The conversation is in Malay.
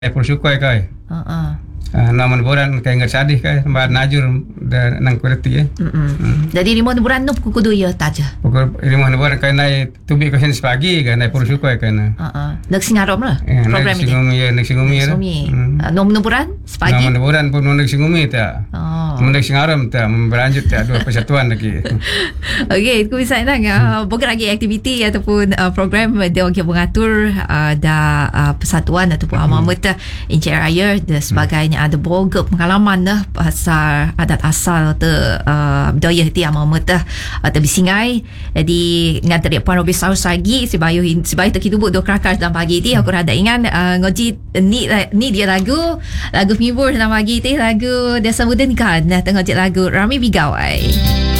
Persyukur kai. Nama buran kai ngat sadih kai tempat najur dan nang kualiti Jadi lima bulan tu kudu ya taja. Pukul 5 bulan kai nai tubi kasen sepagi kai nai persyukur kai na. Nak singarom lah program ini. Nak singumi ya. Nom bulan sepagi. Nama bulan pun nak singumi tak. Nak singarom tak berlanjut tak dua persatuan lagi. Okey, aku bisa nak bukan lagi aktiviti ataupun program dia orang mengatur persatuan ataupun amamat Encik Raya dan sebagainya. Ada boga pengalaman dah pasal adat asal budaya ti amamat terbisingai. Jadi ngantri puan Robi Saus lagi sebayu terkitubu dua kerakar dalam pagi ti aku rada ingat ngoji ni dia lagu penghibur dalam pagi ti lagu Desa Muda Nikah nah tengok lagu Rami Bigawai.